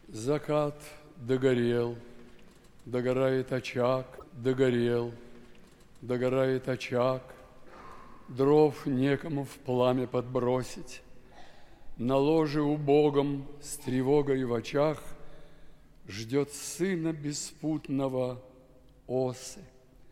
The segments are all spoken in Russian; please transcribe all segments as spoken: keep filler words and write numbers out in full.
Закат догорел, догорает очаг, догорел, догорает очаг. Дров некому в пламя подбросить. На ложе убогом с тревогой в очах ждет сына беспутного осы.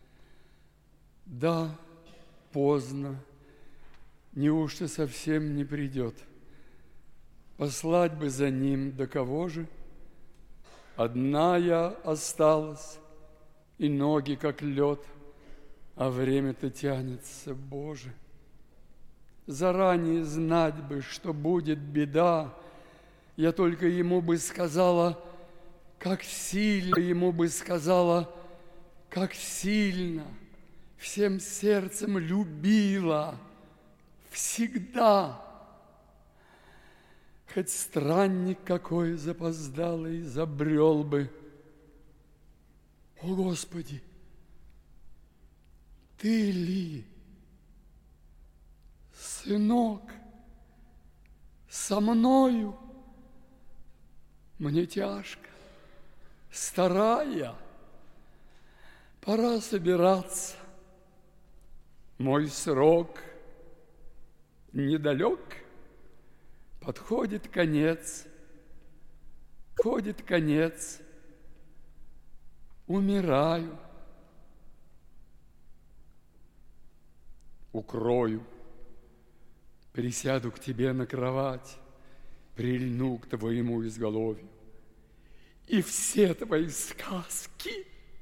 Да, поздно, неужто совсем не придет? Послать бы за ним, да кого же? Одна я осталась, и ноги как лед, а время-то тянется, Боже. Заранее знать бы, что будет беда, я только ему бы сказала, как сильно ему бы сказала, как сильно, всем сердцем любила, всегда. Хоть странник какой запоздалый забрел бы. О, Господи, ты ли, сынок, со мною? Мне тяжко, старая, пора собираться. Мой срок недалек, подходит конец, подходит конец, умираю. Укрою, присяду к тебе на кровать, прильну к твоему изголовью, и все твои сказки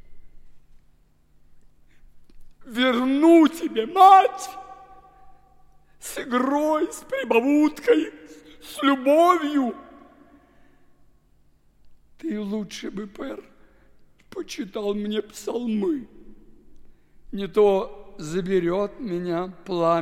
верну тебе, мать, с игрой, с прибауткой, с любовью. Ты лучше бы, Пэр, почитал мне псалмы, не то заберет меня пламя.